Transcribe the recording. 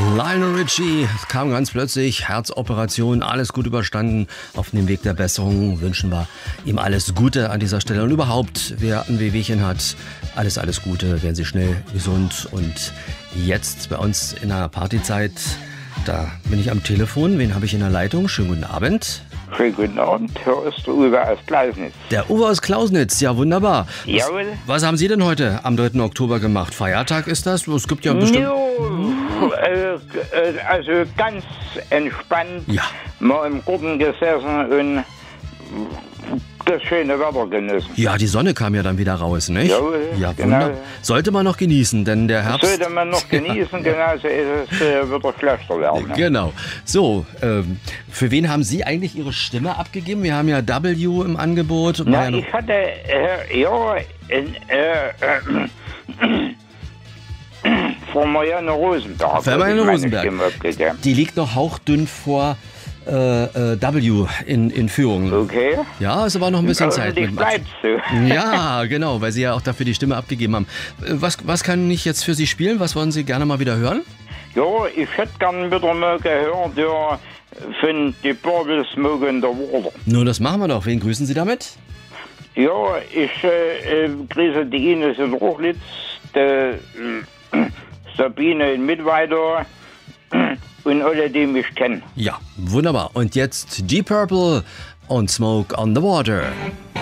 Lionel Richie kam ganz plötzlich, Herzoperation, alles gut überstanden. Auf dem Weg der Besserung wünschen wir ihm alles Gute an dieser Stelle. Und überhaupt, wer ein Wehwehchen hat, alles Gute, werden Sie schnell gesund. Und jetzt bei uns in der Partyzeit, da bin ich am Telefon. Wen habe ich in der Leitung? Schönen guten Abend. Schönen guten Abend, hier ist der Uwe aus Klausnitz. Der Uwe aus Klausnitz, ja wunderbar. Jawohl. Was haben Sie denn heute am 3. Oktober gemacht? Feiertag ist das? Es gibt ja bestimmt... Also ganz entspannt, Ja. mal im Garten gesessen und das schöne Wetter genossen. Ja, die Sonne kam ja dann wieder raus, nicht? Jawohl, Ja, genau. wunderbar. Sollte man noch genießen, denn der Herbst... Sollte man noch genießen, genauso ist es, wird er schlechter werden. Genau. So, für wen haben Sie eigentlich Ihre Stimme abgegeben? Wir haben ja W im Angebot. Na, ich hatte, vor Marianne Rosenberg. Für Marianne habe ich meine Rosenberg. Stimme abgegeben. Die liegt noch hauchdünn vor W in Führung. Okay. Ja, es war noch ein bisschen Zeit. Hoffentlich bleibt's so. Ja, genau, weil Sie ja auch dafür die Stimme abgegeben haben. Was kann ich jetzt für Sie spielen? Was wollen Sie gerne mal wieder hören? Ja, ich hätte gern wieder mal gehört, ja, von die Bubble Smoke in the Water. Nur das machen wir doch. Wen grüßen Sie damit? Ja, ich grüße die Ines in Rochlitz, die Sabine in Mittweida und alle, die mich kennen. Ja, wunderbar. Und jetzt Deep Purple und Smoke on the Water.